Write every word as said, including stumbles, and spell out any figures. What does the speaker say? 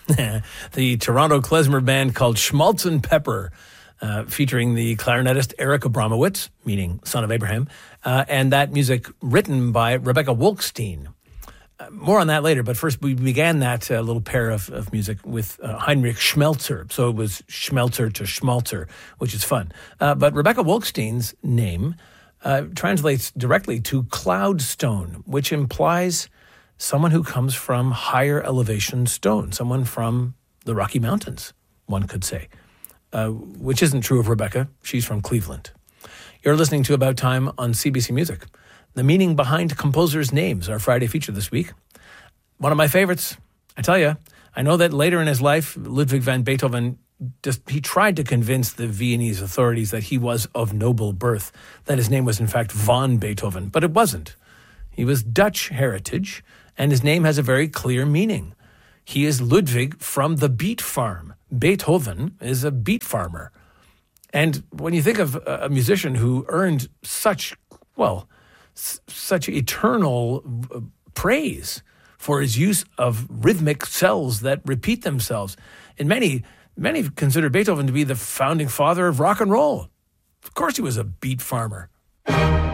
The Toronto klezmer band called Schmaltz and Pepper, uh, featuring the clarinetist Eric Abramowitz, meaning son of Abraham, uh, and that music written by Rebecca Wolkstein. Uh, more on that later, but first we began that uh, little pair of, of music with uh, Heinrich Schmelzer. So it was Schmelzer to Schmalzer, which is fun. Uh, but Rebecca Wolkstein's name uh, translates directly to cloudstone, which implies someone who comes from higher elevation stone, someone from the Rocky Mountains, one could say, uh, which isn't true of Rebecca. She's from Cleveland. You're listening to About Time on C B C Music. The meaning behind composers' names, our Friday feature this week. One of my favorites, I tell you. I know that later in his life, Ludwig van Beethoven, just, he tried to convince the Viennese authorities that he was of noble birth, that his name was in fact von Beethoven, but it wasn't. He was Dutch heritage, and his name has a very clear meaning. He is Ludwig from the beet farm. Beethoven is a beet farmer. And when you think of a musician who earned such, well, s- such eternal praise for his use of rhythmic cells that repeat themselves, and many, many consider Beethoven to be the founding father of rock and roll. Of course he was a beet farmer.